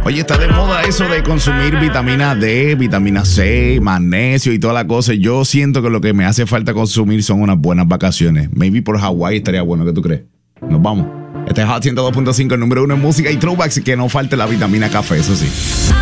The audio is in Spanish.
Oye, está de moda eso de consumir vitamina D, vitamina C, magnesio y toda la cosa. Yo siento que lo que me hace falta consumir son unas buenas vacaciones. Maybe por Hawái estaría bueno, ¿qué tú crees? Nos vamos. Este es Hot 102.5, el número 1 en música y throwbacks, y que no falte la vitamina café, eso sí.